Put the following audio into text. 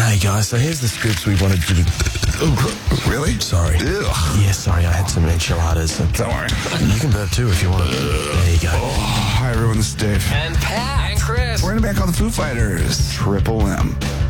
Hey guys, so here's the scoops we wanted to do. Really? Sorry. Ew. Yeah, sorry, I had some enchiladas. Don't worry. You can burp too if you want. There you go. Hi everyone, this is Dave. And Pat. And Chris. We're in a band called the Foo Fighters. Triple M.